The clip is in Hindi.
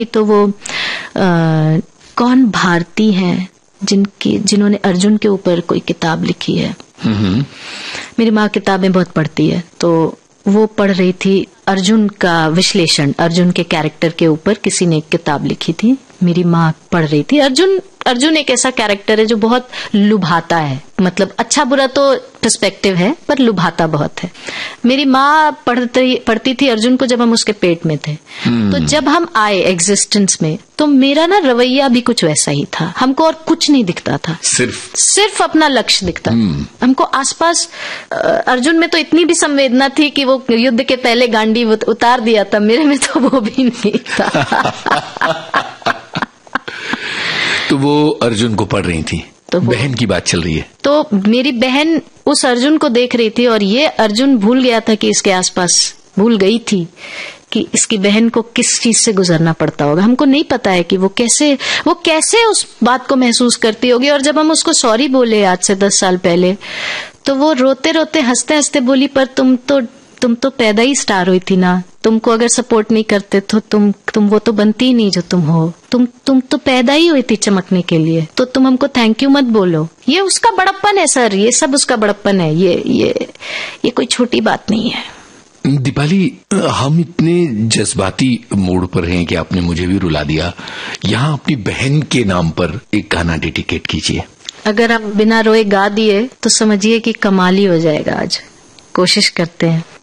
तो वो कौन भारती हैं जिन्होंने अर्जुन के ऊपर कोई किताब लिखी है। मेरी माँ किताबें बहुत पढ़ती है, तो वो पढ़ रही थी अर्जुन का विश्लेषण, अर्जुन के कैरेक्टर के ऊपर किसी ने एक किताब लिखी थी, मेरी माँ पढ़ रही थी। अर्जुन एक ऐसा कैरेक्टर है जो बहुत लुभाता है, मतलब अच्छा बुरा तो पर्सपेक्टिव है पर लुभाता बहुत है। मेरी माँ पढ़ती थी अर्जुन को जब हम उसके पेट में थे। तो जब हम आए एग्जिस्टेंस में तो मेरा ना रवैया भी कुछ वैसा ही था, हमको और कुछ नहीं दिखता था, सिर्फ अपना लक्ष्य दिखता था हमको आसपास। अर्जुन में तो इतनी भी संवेदना थी कि वो युद्ध के पहले गांडी उतार दिया था, मेरे में तो वो भी नहीं था। तो वो अर्जुन को पढ़ रही थी, तो बहन की बात चल रही है। तो मेरी बहन उस अर्जुन को देख रही थी और ये अर्जुन भूल गया था कि इसके आसपास, भूल गई थी कि इसकी बहन को किस चीज से गुजरना पड़ता होगा। हमको नहीं पता है कि वो कैसे उस बात को महसूस करती होगी। और जब हम उसको सॉरी बोले आज से 10 साल पहले, तो वो रोते रोते हंसते हंसते बोली, पर तुम तो पैदा ही स्टार हुई थी ना, तुमको अगर सपोर्ट नहीं करते तो तुम वो तो बनती ही नहीं जो तुम हो, तुम तो पैदा ही हुई थी चमकने के लिए, तो तुम हमको थैंक यू मत बोलो। ये उसका बड़प्पन है सर, ये सब उसका बड़प्पन है, ये कोई छोटी बात नहीं है। दीपाली, हम इतने जज्बाती मूड पर हैं कि आपने मुझे भी रुला दिया। यहाँ अपनी बहन के नाम पर एक गाना डेडिकेट कीजिए। अगर आप बिना रोए गा दिए तो समझिए कि कमाल ही हो जाएगा। आज कोशिश करते हैं।